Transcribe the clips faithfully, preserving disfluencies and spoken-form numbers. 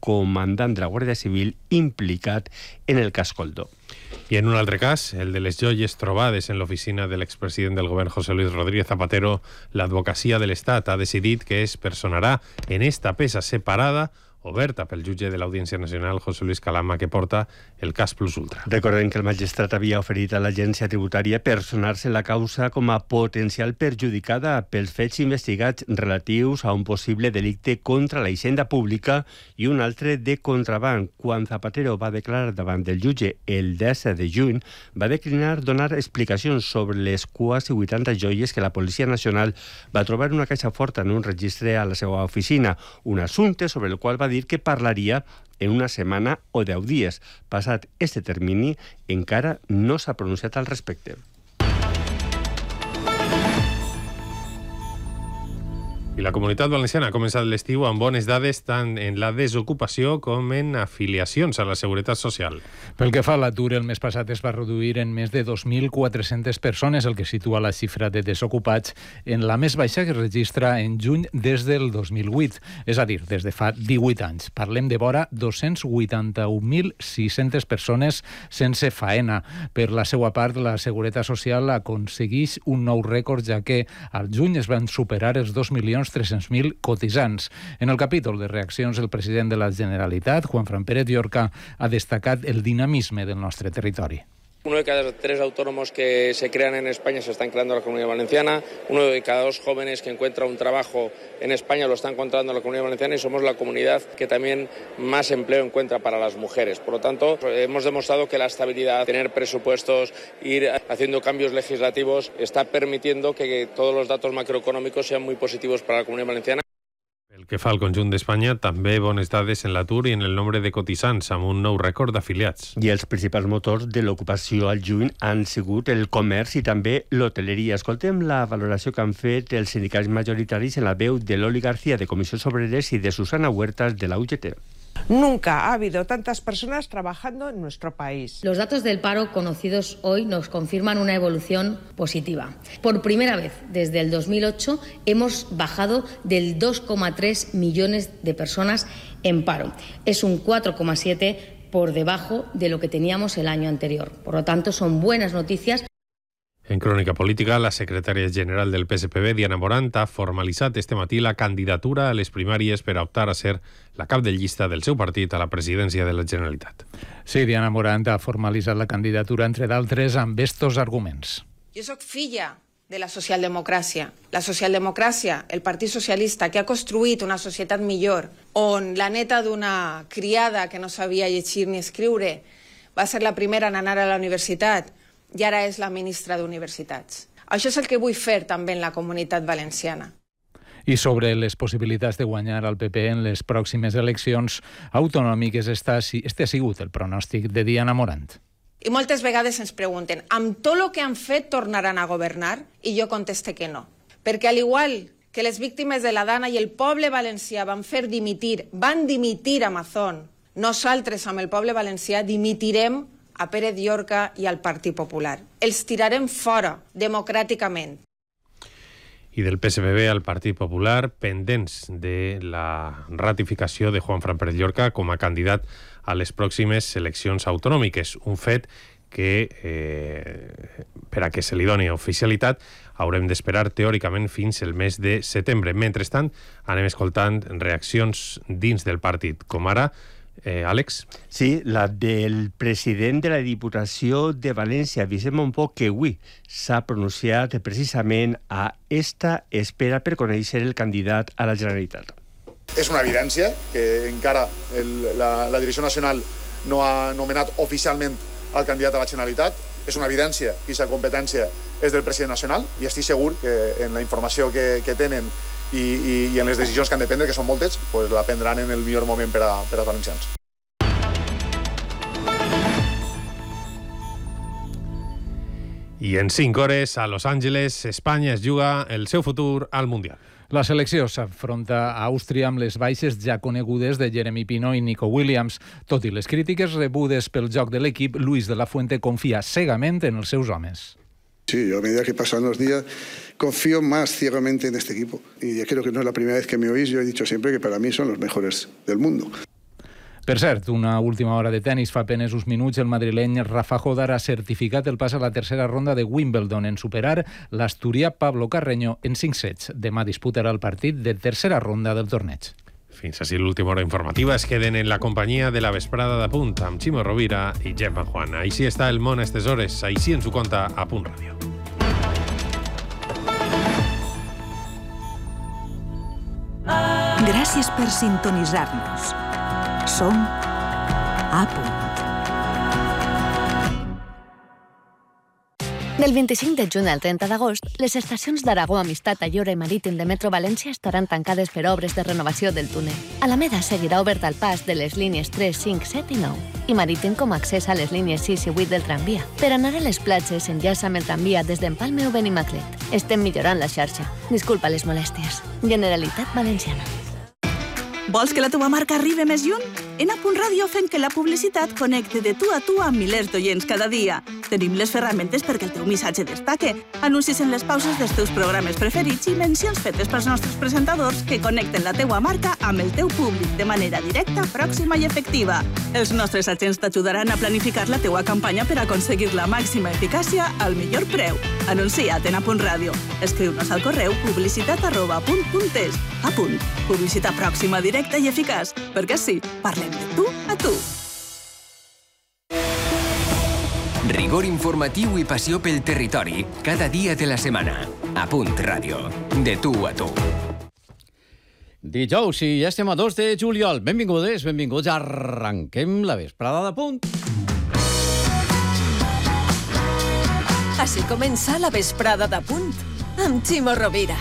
comandant de la Guàrdia Civil implicat en el cas Coldo. I en un altre cas, el de les joies trobades en l'oficina de l'expresident del govern José Luis Rodríguez Zapatero, l'advocacia de l'Estat ha decidit que es personarà en esta peça separada oberta pel jutge de l'Audiència Nacional, José Luis Calama, que porta el cas Plus Ultra. Recordem que el magistrat havia oferit a l'agència tributària personar-se la causa com a potencial perjudicada pels fets investigats relatius a un possible delicte contra la hisenda pública i un altre de contraban. Quan Zapatero va declarar davant del jutge el disset de juny, va declinar donar explicacions sobre les quasi vuitanta joies que la Policia Nacional va trobar en una caixa forta en un registre a la seva oficina, un assumpte sobre el qual va dir que parlaria en una setmana o deu dies. Passat este termini, encara no s'ha pronunciat al respecte. I la Comunitat Valenciana ha començat l'estiu amb bones dades tant en la desocupació com en afiliacions a la Seguretat Social. Pel que fa a l'atur, el mes passat es va reduir en més de dos mil quatre-centes persones, el que situa la xifra de desocupats en la més baixa que es registra en juny des del dos mil vuit, és a dir, des de fa divuit anys. Parlem de vora dos-cents vuitanta-un mil sis-centes persones sense faena. Per la seva part, la Seguretat Social aconsegueix un nou rècord, ja que al juny es van superar els dos milions tres-cents mil cotitzants. En el capítol de reaccions, el president de la Generalitat, Juanfran Pérez Llorca, ha destacat el dinamisme del nostre territori. Uno de cada tres autónomos que se crean en España se están creando en la Comunidad Valenciana. Uno de cada dos jóvenes que encuentra un trabajo en España lo está encontrando en la Comunidad Valenciana y somos la comunidad que también más empleo encuentra para las mujeres. Por lo tanto, hemos demostrado que la estabilidad, tener presupuestos, ir haciendo cambios legislativos, está permitiendo que todos los datos macroeconómicos sean muy positivos para la Comunidad Valenciana. El que fa el conjunt d'Espanya, també bones dades en l'atur i en el nombre de cotitzants, amb un nou rècord d'afiliats. I els principals motors de l'ocupació al juny han sigut el comerç i també l'hoteleria. Escoltem la valoració que han fet els sindicats majoritaris en la veu de Loli García, de Comissions Obreres, i de Susana Huertas, de la U G T. Nunca ha habido tantas personas trabajando en nuestro país. Los datos del paro conocidos hoy nos confirman una evolución positiva. Por primera vez desde el dos mil ocho hemos bajado del dos coma tres millones de personas en paro. Es un cuatro coma siete por debajo de lo que teníamos el año anterior. Por lo tanto, son buenas noticias. En crònica política, la secretària general del P S P B, Diana Morant, ha formalitzat este matí la candidatura a les primàries per a optar a ser la cap de llista del seu partit a la presidència de la Generalitat. Sí, Diana Morant ha formalitzat la candidatura, entre d'altres, amb estos arguments. Jo soc filla de la socialdemocràcia. La socialdemocràcia, el Partit Socialista, que ha construït una societat millor, on la neta d'una criada que no sabia llegir ni escriure va ser la primera en anar a la universitat, i ara és la ministra d'Universitats. Això és el que vull fer també en la Comunitat Valenciana. I sobre les possibilitats de guanyar al P P en les pròximes eleccions autonòmiques, este ha sigut el pronòstic de Diana Morant. I moltes vegades ens pregunten, amb tot el que han fet tornaran a governar? I jo conteste que no. Perquè al igual que les víctimes de la Dana i el poble valencià van fer dimitir, van dimitir a Mazón, nosaltres amb el poble valencià dimitirem a Pérez Llorca i al Partit Popular. Els tirarem fora, democràticament. I del P S P B al Partit Popular, pendents de la ratificació de Juanfran Pérez Llorca com a candidat a les pròximes eleccions autonòmiques. Un fet que, eh, per a que se li doni oficialitat, haurem d'esperar teòricament fins el mes de setembre. Mentrestant, anem escoltant reaccions dins del partit, com ara Eh, Àlex? Sí, la del president de la Diputació de València, Vicent Montpó, que avui s'ha pronunciat precisament a esta espera per conèixer el candidat a la Generalitat. És una evidència que encara el, la, la Direcció Nacional no ha nomenat oficialment el candidat a la Generalitat. És una evidència que aquesta competència és del president nacional i estic segur que en la informació que, que tenen I, i, i en les decisions que han de prendre, que són moltes, pues la prendran en el millor moment per a, per als valencians. I en cinc hores, a Los Angeles, Espanya es juga el seu futur al Mundial. La selecció s'afronta a Àustria amb les baixes ja conegudes de Jeremy Pino i Nico Williams. Tot i les crítiques rebudes pel joc de l'equip, Luis de la Fuente confia cegament en els seus homes. Sí, yo a medida que pasan los días confío más ciegamente en este equipo. Y creo que no es la primera vez que me oís. Yo he dicho siempre que para mí son los mejores del mundo. Per cert, una última hora de tennis. Fa apenes uns minuts el madrileny Rafa Jodar ha certificat el pas a la tercera ronda de Wimbledon en superar l'asturià Pablo Carreño en cinc sets. Demà disputarà el partit de tercera ronda del torneig. Fins així l'última hora informativa. Es queden en la companyia de la vesprada de Punt amb Ximo Rovira i Gemma Juan. Així està el món a estes hores. Així ens ho conta a Punt Ràdio. Gràcies per sintonitzar-nos. Som a Punt. Del vint-i-cinc de juny al trenta d'agost, les estacions d'Aragó, Amistat, Ayora i Marítim de Metro València estaran tancades per obres de renovació del túnel. Alameda seguirà obert al pas de les línies tres, cinc, set i nou i Marítim com a accés a les línies sis i vuit del tramvia. Per anar a les platges, enllaça amb el tramvia des d'Empalme o Benimaclet. Estem millorant la xarxa. Disculpa les molèsties. Generalitat Valenciana. Vols que la teva marca arribi més lluny? En A Punt Ràdio fem que la publicitat connecte de tu a tu amb milers d'oients cada dia. Tenim les ferramentes perquè el teu missatge destaque, anuncis en les pauses dels teus programes preferits i mencions fetes pels nostres presentadors que connecten la teua marca amb el teu públic de manera directa, pròxima i efectiva. Els nostres agents t'ajudaran a planificar la teua campanya per aconseguir la màxima eficàcia al millor preu. Anuncia't en A Punt Ràdio. Escriu-nos al correu publicitat arroba punt punt es. A Punt. Publicitat pròxima, directa i eficaç. Perquè sí, parlem de tu a tu. Rigor informatiu i passió pel territori, cada dia de la setmana. A Punt Ràdio. De tu a tu. Dijous, i ja estem a dos de juliol. Benvingudes, benvinguts. Arranquem la vesprada de Punt. Així comença la vesprada de Punt, amb Ximo Rovira.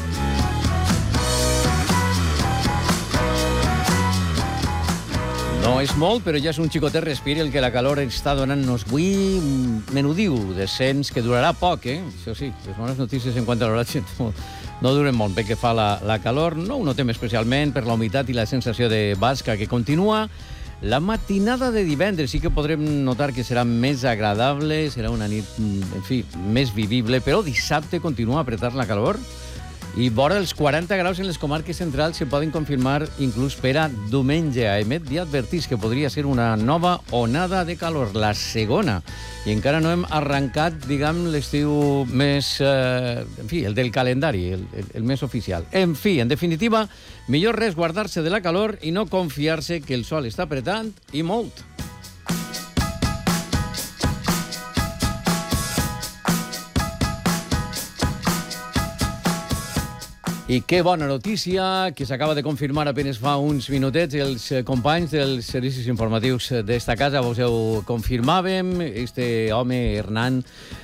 No és molt, però ja és un xicotet respir el que la calor està donant-nos avui. Menudiu descens que durarà poc, eh? Això sí, les bones notícies en quant a l'horatge no, no duren molt. Bé que fa la, la calor, no ho notem especialment per la humitat i la sensació de basca que continua. La matinada de divendres sí que podrem notar que serà més agradable, serà una nit, en fi, més vivible, però dissabte continua a apretar la calor i vora els quaranta graus en les comarques centrals se poden confirmar inclús per a diumenge. A Emet ja advertís que podria ser una nova onada de calor, la segona. I encara no hem arrencat, diguem, l'estiu més... Eh, en fi, el del calendari, el, el, el més oficial. En fi, en definitiva, millor resguardar-se de la calor i no confiar-se que el sol està apretant i molt. I que bona notícia, que s'acaba de confirmar apenas fa uns minutets. Els companys dels servicis informatius d'esta casa vos ho confirmàvem. Este home, Hernán,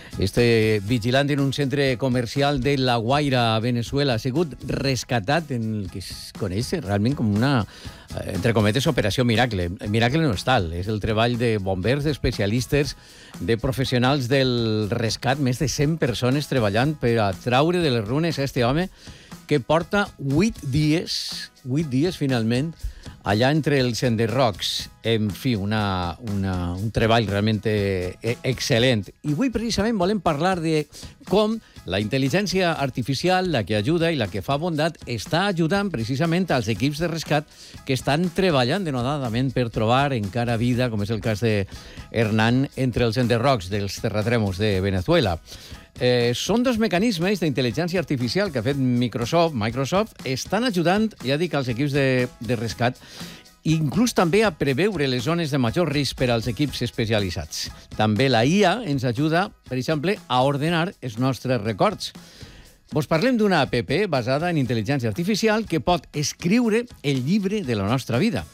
este vigilant en un centre comercial de La Guaira, a Venezuela, ha sigut rescatat en el que es coneix realment com una, entre cometes, operació miracle. Miracle no és tal, és el treball de bombers, d'especialistes, de professionals del rescat, més de cent persones treballant per a traure de les runes a este home que porta vuit dies, vuit dies finalment, allà entre els enderrocs. En fi, una, una, un treball realment excel·lent. I avui precisament volem parlar de com la intel·ligència artificial, la que ajuda i la que fa bondat, està ajudant precisament als equips de rescat que estan treballant denodadament per trobar encara vida, com és el cas de Hernán, entre els enderrocs dels terratrèmols de Venezuela. Eh, són dos mecanismes d'intel·ligència artificial que ha fet Microsoft. Microsoft estan ajudant, ja dic, als equips de, de rescat, inclús també a preveure les zones de major risc per als equips especialitzats. També la I A ens ajuda, per exemple, a ordenar els nostres records. Vos parlem d'una app basada en intel·ligència artificial que pot escriure el llibre de la nostra vida.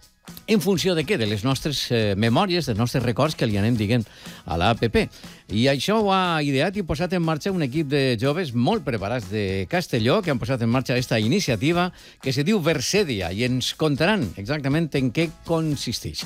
En funció de què? De les nostres eh, memòries, dels nostres records que li anem dient a l'app. I això ho ha ideat i posat en marxa un equip de joves molt preparats de Castelló que han posat en marxa aquesta iniciativa que se diu Versedia i ens contaran exactament en què consisteix.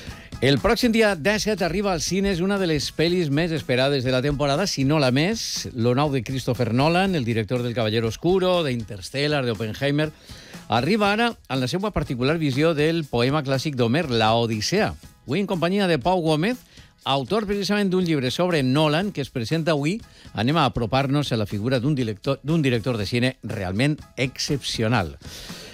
El pròxim dia disset arriba als cines una de les pel·lis més esperades de la temporada, si no la més, lo nou de Christopher Nolan, el director del Caballero Oscuro, d'Interstellar, d'Oppenheimer. Arriba ara en la seva particular visió del poema clàssic d'Homer, La Odissea. Avui en companyia de Pau Gómez, autor precisament d'un llibre sobre Nolan que es presenta avui. Anem a apropar-nos a la figura d'un director, d'un director de cine realment excepcional.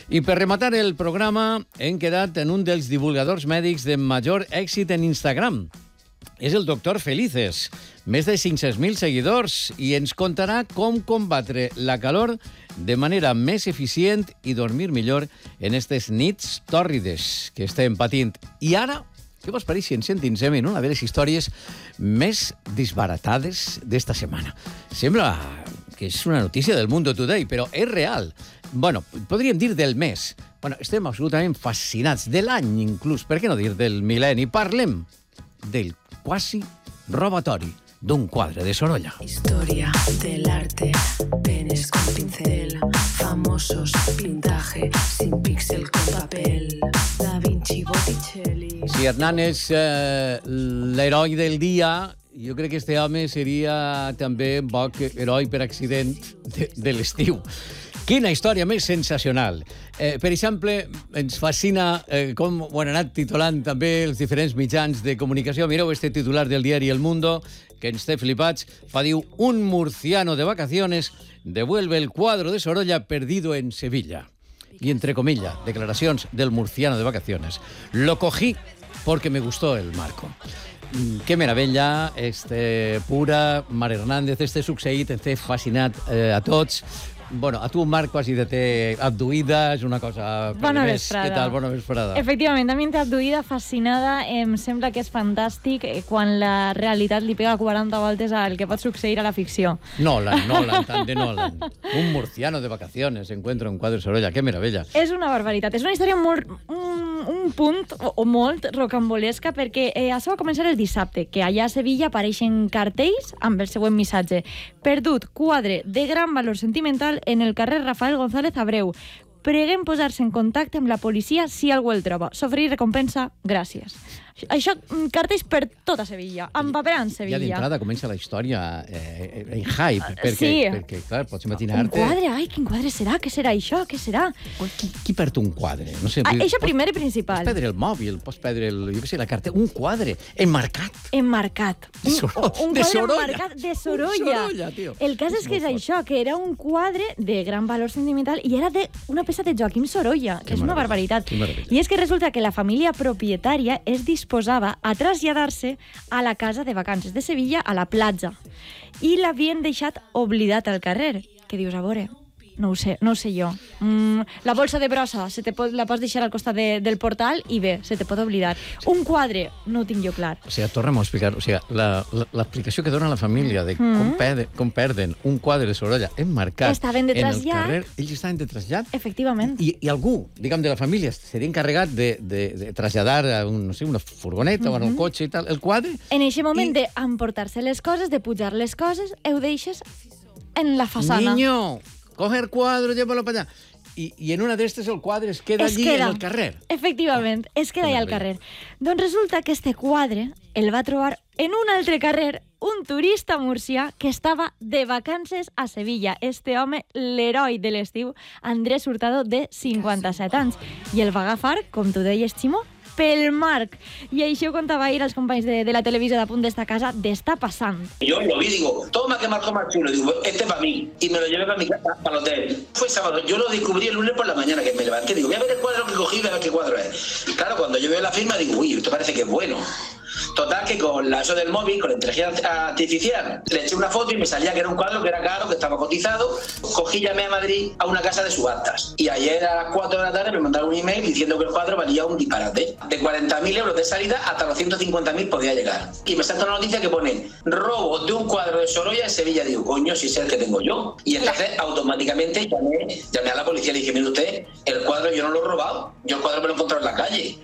I per rematar el programa hem quedat en un dels divulgadors mèdics de major èxit en Instagram. És el doctor Felices, més de cinc-cents mil seguidors, i ens contarà com combatre la calor de manera més eficient i dormir millor en aquestes nits tòrrides que estem patint. I ara, què vos pareix si ens endinsem en una de les històries més disbaratades d'esta setmana? Sembla que és una notícia del Mundo Today, però és real. Bueno, podríem dir del mes. Bueno, estem absolutament fascinats, de l'any inclús, per què no dir del mil·lenni? Parlem del quasi robatori d'un quadre de Sorolla. Historia del arte, penes con pincel, famosos pintaje, sin píxel con papel, Da Vinci, Botticelli... Si Hernán és eh, l'heroi del dia, jo crec que este home seria també un poc heroi per accident de, de l'estiu. Quina història més sensacional. Eh, per exemple, ens fascina eh, com ho han anat titulant també els diferents mitjans de comunicació. Mireu este titular del diari El Mundo, que ens té flipats. Fa, diu, un murciano de vacaciones devuelve el cuadro de Sorolla perdido en Sevilla. Y entre comillas, declaracions del murciano de vacaciones. Lo cogí porque me gustó el marco. Qué meravella, este pura, Mar Hernández, este succeït, ens té fascinat eh, a tots. Bueno, a tu, Marc, quasi de té abduïda, és una cosa... Bona més. vesprada. Què tal? Bona vesprada. Efectivament, a mi em té abduïda, fascinada. Em sembla que és fantàstic quan la realitat li pega quaranta voltes al que pot succeir a la ficció. Nolan, Nolan, tant de Nolan. Un murciano de vacaciones encuentra un quadre Sorolla. Que meravella. És una barbaritat. És una història molt... Un, un punt, o, o molt, rocambolesca, perquè eh, això va començar el dissabte, que allà a Sevilla apareixen cartells amb el següent missatge. Perdut quadre de gran valor sentimental en el carrer Rafael González Abreu. Preguem posar-se en contacte amb la policia si algú el troba. S'oferir recompensa, gràcies. Això, cartells per tota Sevilla, empaperant Sevilla. Ja d'entrada comença la història eh, en hype, perquè, sí. perquè clar, pots imaginar-te... Un quadre, ai, quin quadre serà? Què serà això? Què serà? Qui, qui perd un quadre? No sé, Ah, pots, això primer i principal. Pots perdre el mòbil, pots perdre el, jo què sé, la cartera, un quadre enmarcat. Enmarcat. De Sorolla. Un, un De quadre Sorolla. enmarcat de Sorolla. Un Sorolla, tio. El cas és, És que és molt això, que era un quadre de gran valor sentimental i era de una peça de Joaquim Sorolla, que és una barbaritat. Que meravella. I és que resulta que la família propietària es disposava a traslladar-se a la casa de vacances de Sevilla, a la platja. I l'havien deixat oblidat al carrer. Què dius, a veure? No ho sé, no ho sé jo. Mm, la bolsa de brossa se te pot, la pots deixar al costat de, del portal i bé, se te pot oblidar. Un quadre, no ho tinc jo clar. O sigui, tornem a explicar, o sigui, l'explicació que dona la família de Mm. com, perden, com perden un quadre de Sorolla enmarcat Estaven de en el trasllat. carrer, ells estaven de trasllat, Efectivament. i, i algú, diguem, de la família seria encarregat de, de, de traslladar a un, no sé, una furgoneta Mhm. o en un cotxe i tal, el quadre. En aquest moment I... d'emportar-se les coses, de pujar les coses, ho deixes en la façana. Niño, coge el quadre, llévalo para allá. I, i en una d'estes el quadre es queda Es allí queda. en el carrer. Efectivament, es queda allà al carrer. Doncs resulta que este quadre el va trobar en un altre carrer un turista murcià que estava de vacances a Sevilla. Este home, l'heroi de l'estiu, Andrés Hurtado, de cinquanta-set anys. I el va agafar, com tu deies, Ximo, pel marc. I això ho contava ahir als companys de, de la televisió de Punt d'esta casa d'estar passant. Yo lo vi, digo, toma que marco más chulo. Digo, este para mí. Y me lo llevé para mi casa, para el hotel. Fue sábado. Yo lo descubrí el lunes por la mañana, que me levanté. Digo, voy a ver el cuadro que cogí, a ver qué cuadro es. Claro, cuando yo veo la firma, digo, uy, esto parece que es bueno. Total, que con la eso del móvil, con la inteligencia artificial, le eché una foto y me salía que era un cuadro que era caro, que estaba cotizado. Cogí, llamé a Madrid a una casa de subastas. Y ayer a las cuatro de la tarde me mandaron un email diciendo que el cuadro valía un disparate. De cuarenta mil euros de salida hasta los ciento cincuenta mil podía llegar. Y me salta una noticia que pone robo de un cuadro de Sorolla en Sevilla. Digo, coño, si es el que tengo yo. Y entonces automáticamente llamé, llamé a la policía y le dije, mire usted, el cuadro yo no lo he robado. Yo el cuadro me lo he encontrado en la calle.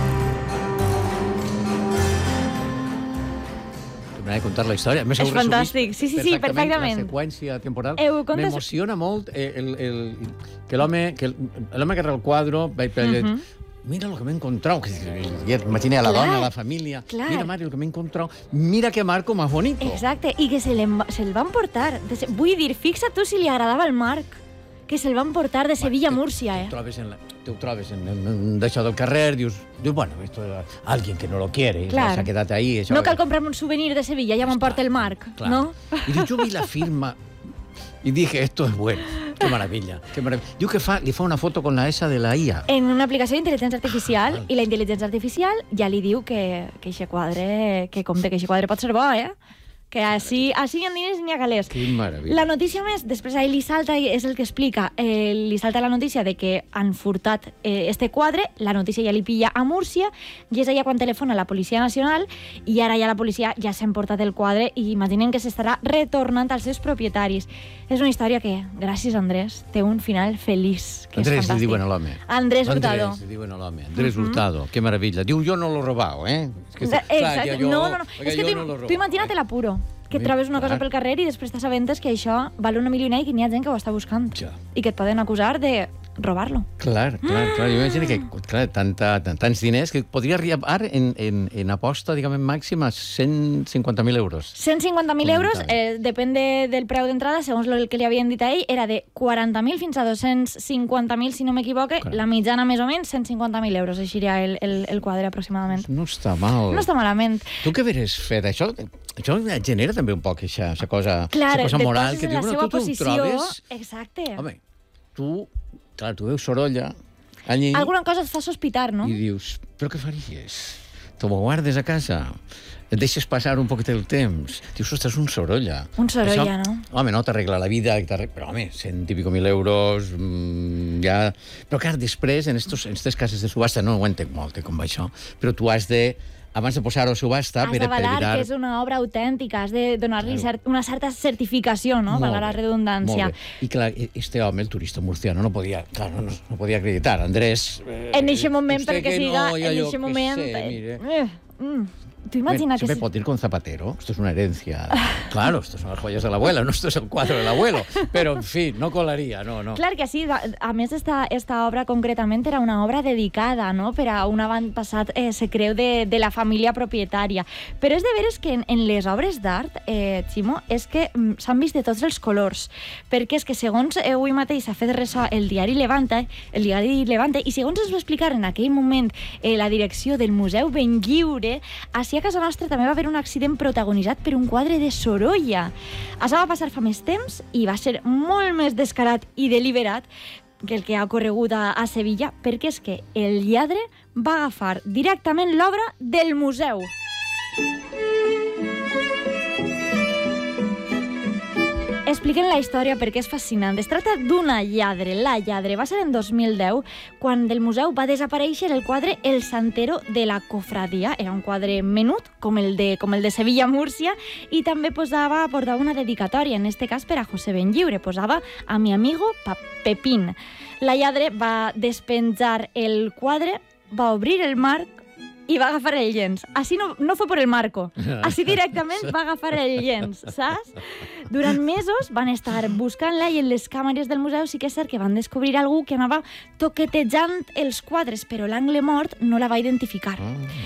De contar la història. Més És fantàstic. Sí, sí, sí, perfectament. La seqüència temporal Heu contes... m'emociona molt eh, el, el, que l'home que l'home que agarra el quadro vaig per uh -huh. Mira lo que m'he encontrado. Imaginé a la Clar, dona, a la família. clar. Mira, Mario, lo que m'he encontrado. Mira que marco más bonito. Exacte, i que se'l se van portar. Vull dir, fixa tu si li agradava el Marc, que se'l van portar de Sevilla a Múrcia, eh? Te trobes en la, te ho trobes en, en, en d'això del carrer, dius, dius, bueno, esto es alguien que no lo quiere, Clar. s'ha quedat ahí. Això, No cal comprarme un souvenir de Sevilla, ja m'emporta el Marc, Clar. no? Y yo vi la firma y dije, esto es bueno. Que meravella, que meravella. Diu que fa, li fa una foto con la esa de la I A. En una aplicació d'intel·ligència artificial, i la intel·ligència artificial ja li diu que, que eixe quadre, que compte que eixe quadre pot ser bo, eh? Que així, així hi ha diners i n'hi ha calés. Que meravella. La notícia més, després ahí li salta, i és el que explica, eh, li salta la notícia de que han furtat eh, este quadre, la notícia ja li pilla a Múrcia, i és allà quan telefona la Policia Nacional, i ara ja la policia ja s'ha emportat el quadre, i imaginen que s'estarà retornant als seus propietaris. És una història que, gràcies Andrés, té un final feliç, que Andrés, és fantàstic. li diuen a l'home. Andrés Hurtado. Andrés, li diuen a l'home. Andrés uh -huh. Hurtado, que meravella. Diu, jo no l'ho he robado, eh? És que, clar, Exacte. jo, no, no, no. És que tu, no tu imagina't l'apuro. Que et trobes una cosa pel carrer i després t'assabentes que això val una milionada i que n'hi ha gent que ho està buscant. Ja. I que et poden acusar de robar-lo. Clar, clar, clar. Jo imagino que clar, tanta, tants diners que podria arribar en, en, en aposta, diguem, màxima a cent cinquanta mil euros. cent cinquanta mil euros, eh, depèn de, del preu d'entrada, segons el que li havien dit a ell, era de quaranta mil fins a dos-cents cinquanta mil, si no m'equivoque, la mitjana més o menys cent cinquanta mil euros, així era el, el, el quadre aproximadament. No està mal. No està malament. Tu què veres fer d'això? Això genera també un poc aquesta cosa, clar, cosa moral que diu, bueno, seva tu posició, t'ho trobes... Exacte. Home, tu, clar, tu veus Sorolla allí... Alguna cosa et fa sospitar, no? I dius, però què faries? Te ho guardes a casa? Et deixes passar un poc el temps? Dius, ostres, un Sorolla. Un Sorolla, Això, no? Home, no t'arregla la vida, però home, cent i pico mil euros, mmm, ja... Però clar, després, en aquestes cases de subhasta, no ho entenc molt, eh, com va això, però tu has de... abans de posar-ho a subhasta... Has d'avalar que és una obra autèntica, has de donar-li Claro. cert, una certa certificació, no? Valga la redundància. Molt bé. I clar, este home, el turista murciano, no podia, clar, no, no podia acreditar. Andrés... Eh, En aquest moment, usted perquè que siga, no, ja en jo aquest què moment... sé, mire. Eh, mm. Tu imagina Bueno, que... se me si- pot ir con Zapatero. Esto es una herencia. Claro, esto son las joyas de la abuela, no esto es el cuadro del abuelo. Pero, en fin, no colaría, no, no. Clar que sí, a, a més esta, esta obra concretament era una obra dedicada, no?, per a un avantpassat, eh, se creu, de, de la família propietària. Però és de veres que en, en les obres d'art, eh, Ximo, és que mm, s'han vist de tots els colors, perquè és que segons eh, avui mateix s'ha fet ressò el diari Levante, el diari Levante, i segons es va explicar en aquell moment eh, la direcció del Museu Benlliure, així a casa nostra també va haver un accident protagonitzat per un quadre de Sorolla. Això va passar fa més temps i va ser molt més descarat i deliberat que el que ha ocorregut a, a Sevilla, perquè és que el lladre va agafar directament l'obra del museu. Expliquen la història perquè és fascinant. Es tracta d'una lladre. La lladre va ser en dos mil deu, quan del museu va desaparèixer el quadre El Santero de la Cofradia. Era un quadre menut, com el de, com el de Sevilla-Múrcia, i també posava, portava una dedicatòria, en este cas per a José Benlliure. Posava a mi amigo Pa- Pepín. La lladre va despenjar el quadre, va obrir el marc i va agafar el llenç. Així no, no fue por el marco. Així directament va agafar el llenç, saps? Durant mesos van estar buscant-la i en les càmeres del museu sí que és cert que van descobrir algú que anava toquetejant els quadres, però l'angle mort no la va identificar.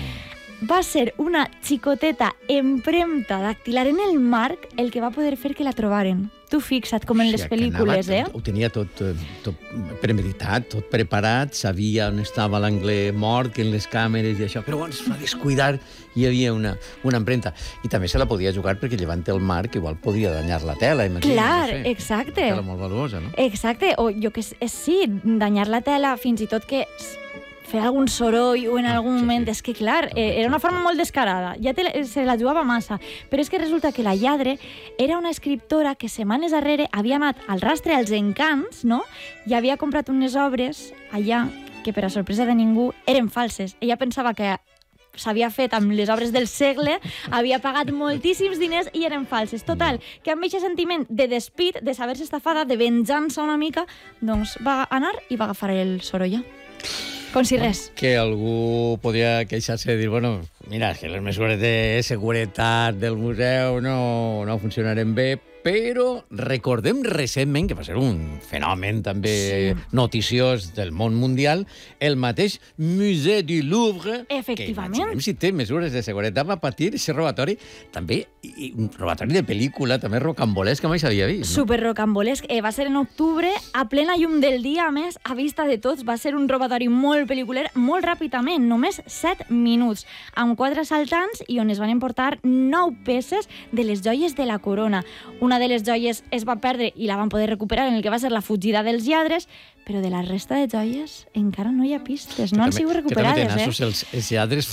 Va ser una xicoteta empremta dactilar en el marc el que va poder fer que la trobaren. Tu fixa't, com en les O sigui, que pel·lícules, anava, eh? Ho tenia tot, eh, tot premeditat, tot preparat, sabia on estava l'angle mort, que en les càmeres i això, però bueno, es va descuidar i hi havia una, una empremta. I també se la podia jugar perquè llevant el marc igual podria danyar la tela, imagina. Clar, no sé. exacte. Tela molt valuosa, no? Exacte, o jo que sé, sí, danyar la tela, fins i tot que s- fer algun soroll o en algun moment, és que clar, eh, era una forma molt descarada, ja te, la- se la jugava massa, però és que resulta que la lladre era una escriptora que setmanes darrere havia anat al rastre als encants, no?, i havia comprat unes obres allà que, per a sorpresa de ningú, eren falses. Ella pensava que s'havia fet amb les obres del segle, havia pagat moltíssims diners i eren falses. Total, que amb aquest sentiment de despit, de saber-se estafada, de venjança una mica, doncs va anar i va agafar el Sorolla. Com si res. Que algú podria queixar-se i dir, bueno, mira, és que les mesures de seguretat del museu no, no funcionaren bé, però recordem recentment, que va ser un fenomen també sí. noticiós del món mundial, el mateix Museu du Louvre, Efectivament. que imaginem si té mesures de seguretat, va patir aquest robatori, també i un robatori de pel·lícula, també rocambolesc, que mai s'havia vist. No? Super rocambolesc. Eh, va ser en octubre, a plena llum del dia, a més, a vista de tots, va ser un robatori molt pel·lículer, molt ràpidament, només set minuts, amb quatre assaltants i on es van emportar nou peces de les joies de la corona. Una una de les joies es va perdre i la van poder recuperar en el que va ser la fugida dels lladres, però de la resta de joies encara no hi ha pistes, no han sigut recuperades. Que també tenen, eh? els, els lladres